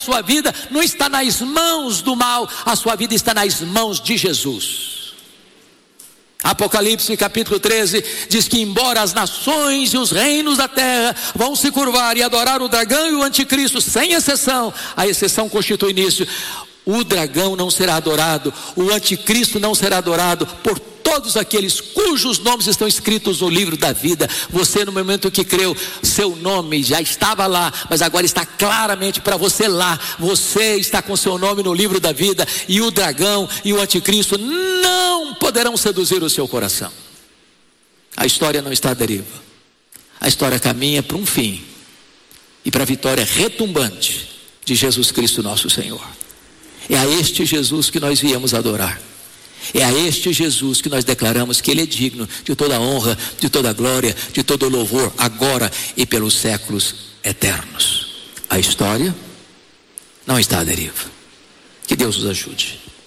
Sua vida não está nas mãos do mal, a sua vida está nas mãos de Jesus. Apocalipse capítulo 13 diz que embora as nações e os reinos da terra vão se curvar e adorar o dragão e o anticristo, sem exceção, a exceção constitui nisso, o dragão não será adorado, o anticristo não será adorado por todos aqueles cujos nomes estão escritos no livro da vida. Você, no momento que creu, seu nome já estava lá, mas agora está claramente para você lá. Você está com seu nome no livro da vida, e o dragão e o anticristo não poderão seduzir o seu coração. A história não está à deriva, a história caminha para um fim e para a vitória retumbante de Jesus Cristo nosso Senhor. É a este Jesus que nós viemos adorar. É a este Jesus que nós declaramos que Ele é digno de toda a honra, de toda a glória, de todo o louvor, agora e pelos séculos eternos. A história não está à deriva. Que Deus nos ajude.